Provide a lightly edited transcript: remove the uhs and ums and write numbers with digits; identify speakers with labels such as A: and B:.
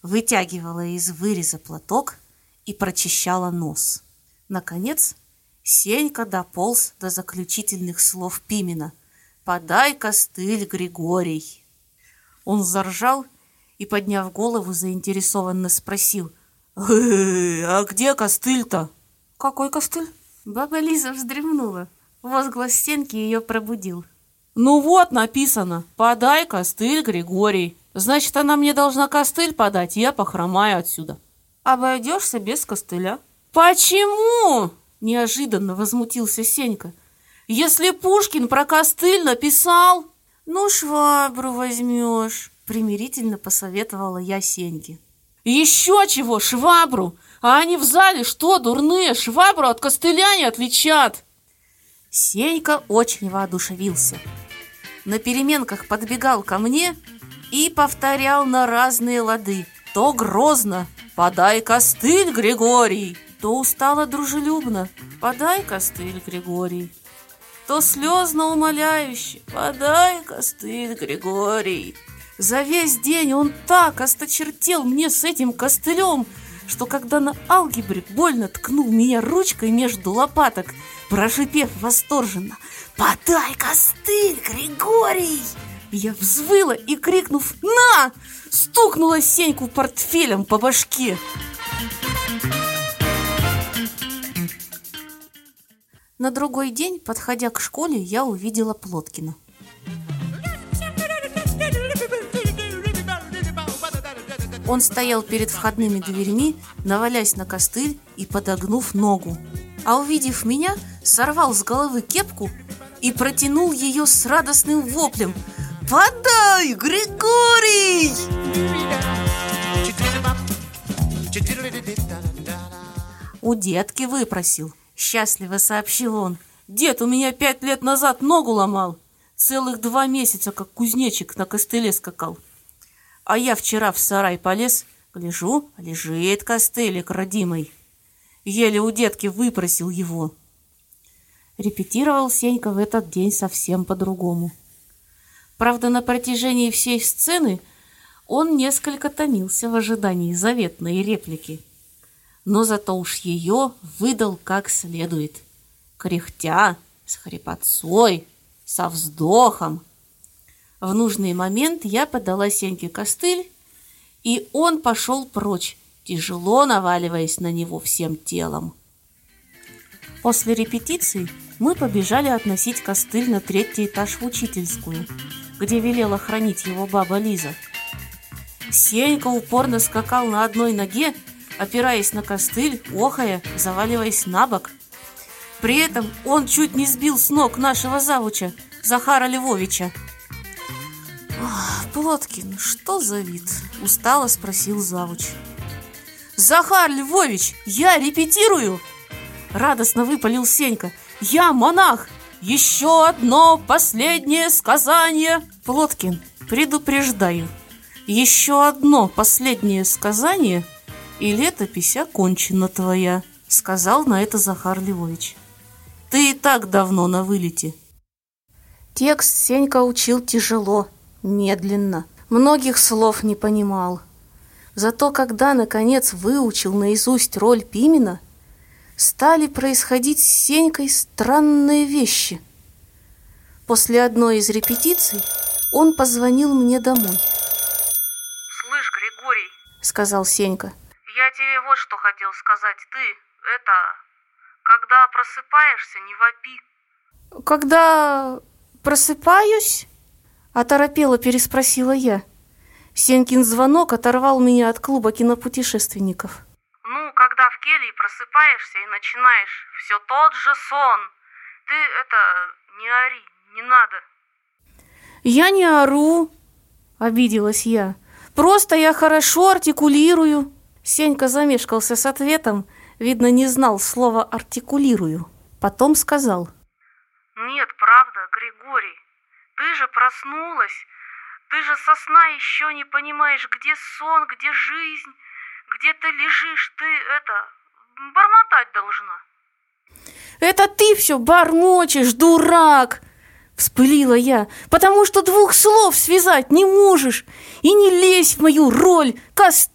A: вытягивала из выреза платок и прочищала нос. Наконец, Сенька дополз до заключительных слов Пимена: «Подай костыль, Григорий!» Он заржал и, подняв голову, заинтересованно спросил: «А где костыль-то?» «Какой костыль?» Баба Лиза вздремнула. Возглас Сеньки ее пробудил. «Ну вот написано: подай костыль, Григорий. Значит, она мне должна костыль подать, и я похромаю отсюда». «Обойдешься без костыля». «Почему?» – неожиданно возмутился Сенька. «Если Пушкин про костыль написал...» «Ну, швабру возьмешь», – примирительно посоветовала я Сеньке. «Еще чего, швабру? А они в зале что, дурные? Швабру от костыля не отличат!» Сенька очень воодушевился. На переменках подбегал ко мне и повторял на разные лады. То грозно: «Подай костыль, Григорий!» То устало дружелюбно: «Подай костыль, Григорий!» То слезно умоляюще: «Подай костыль, Григорий!» За весь день он так осточертел мне с этим костылем, что когда на алгебре больно ткнул меня ручкой между лопаток, прошипев восторженно: «Подай костыль, Григорий!», я взвыла и, крикнув «На!», стукнула Сеньку портфелем по башке. На другой день, подходя к школе, я увидела Плоткина. Он стоял перед входными дверьми, навалясь на костыль и подогнув ногу. А увидев меня, сорвал с головы кепку и протянул ее с радостным воплем: «Подай, Григорий!» «У детки выпросил», — счастливо сообщил он. «Дед у меня 5 лет назад ногу ломал. Целых 2 месяца, как кузнечик, на костыле скакал. А я вчера в сарай полез, гляжу, лежит костылик родимый. Еле у детки выпросил его». Репетировал Сенька в этот день совсем по-другому. Правда, на протяжении всей сцены он несколько томился в ожидании заветной реплики. Но зато уж ее выдал как следует. Кряхтя, с хрипотцой, со вздохом. В нужный момент я подала Сеньке костыль, и он пошел прочь, тяжело наваливаясь на него всем телом. После репетиции мы побежали относить костыль на 3-й этаж в учительскую, где велела хранить его баба Лиза. Сенька упорно скакал на одной ноге, опираясь на костыль, охая, заваливаясь на бок. При этом он чуть не сбил с ног нашего завуча, Захара Львовича. «Плоткин, что за вид?» – устало спросил завуч. «Захар Львович, я репетирую!» – радостно выпалил Сенька. «Я монах! Еще одно последнее сказание!» «Плоткин, предупреждаю, еще одно последнее сказание, и летопись окончена твоя», – сказал на это Захар Львович. «Ты и так давно на вылете». Текст Сенька учил тяжело, медленно, многих слов не понимал. Зато когда, наконец, выучил наизусть роль Пимена, стали происходить с Сенькой странные вещи. После одной из репетиций он позвонил мне домой.
B: «Слышь, Григорий, —
A: сказал Сенька,
B: — я тебе вот что хотел сказать. Ты, когда просыпаешься, не вопи».
A: «Когда просыпаюсь?» — оторопело переспросила я. Сенькин звонок оторвал меня от клуба кинопутешественников.
B: «Ну, когда в келье просыпаешься и начинаешь все тот же сон. Ты, не ори, не надо».
A: «Я не ору», — обиделась я. «Просто я хорошо артикулирую». Сенька замешкался с ответом, видно, не знал слова «артикулирую». Потом сказал:
B: «Нет, правда, Григорий, ты же проснулась. Ты же со сна еще не понимаешь, где сон, где жизнь, где ты лежишь. Ты, бормотать должна».
A: «Это ты все бормочешь, дурак!» — вспылила я. «Потому что 2 слов связать не можешь. И не лезь в мою роль,